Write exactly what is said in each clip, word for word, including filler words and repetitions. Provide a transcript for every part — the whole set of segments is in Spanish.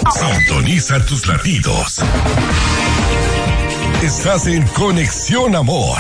Sintoniza tus latidos. Estás en Conexión Amor.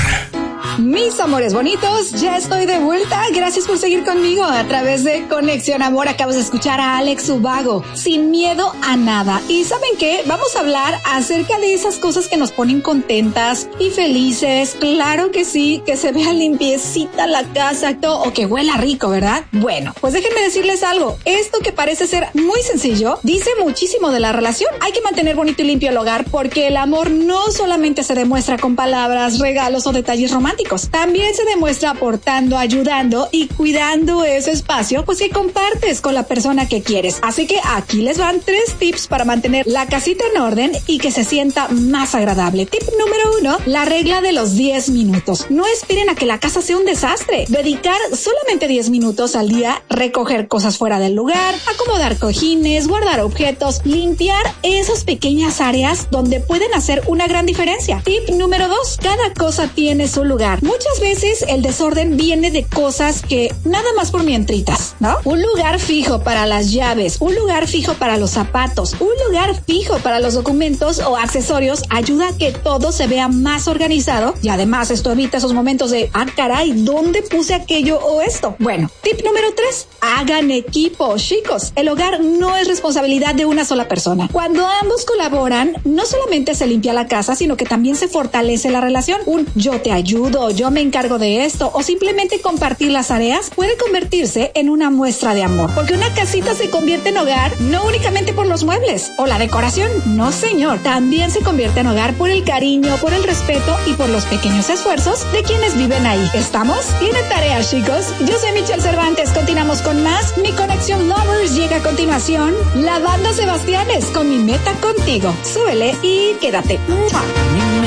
Mis amores bonitos, ya estoy de vuelta. Gracias por seguir conmigo a través de Conexión Amor. Acabas de escuchar a Alex Ubago, Sin Miedo a Nada. ¿Y saben qué? Vamos a hablar acerca de esas cosas que nos ponen contentas y felices. Claro que sí, que se vea limpiecita la casa o que huela rico, ¿verdad? Bueno, pues déjenme decirles algo. Esto que parece ser muy sencillo, dice muchísimo de la relación. Hay que mantener bonito y limpio el hogar porque el amor no solamente se demuestra con palabras, regalos o detalles románticos. También se demuestra aportando, ayudando y cuidando ese espacio, pues que compartes con la persona que quieres. Así que aquí les van tres tips para mantener la casita en orden y que se sienta más agradable. Tip número uno, la regla de los diez minutos. No esperen a que la casa sea un desastre. Dedicar solamente diez minutos al día, recoger cosas fuera del lugar, acomodar cojines, guardar objetos, limpiar esas pequeñas áreas donde pueden hacer una gran diferencia. Tip número dos, cada cosa tiene su lugar. Muchas veces el desorden viene de cosas que nada más por mientritas, ¿no? Un lugar fijo para las llaves, un lugar fijo para los zapatos, un lugar fijo para los documentos o accesorios ayuda a que todo se vea más organizado y además esto evita esos momentos de, ah, caray, ¿dónde puse aquello o esto? Bueno, tip número tres, hagan equipo, chicos. El hogar no es responsabilidad de una sola persona. Cuando ambos colaboran, no solamente se limpia la casa, sino que también se fortalece la relación. Un yo te ayudo, yo me encargo de esto o simplemente compartir las tareas puede convertirse en una muestra de amor, porque una casita se convierte en hogar no únicamente por los muebles o la decoración, no señor, también se convierte en hogar por el cariño, por el respeto y por los pequeños esfuerzos de quienes viven ahí. ¿Estamos? Tiene tarea, chicos. Yo soy Michelle Cervantes, continuamos con más. Mi Conexión Lovers llega a continuación. La banda Sebastianes con Mi Meta Contigo. Súbele y quédate. ¡Mua!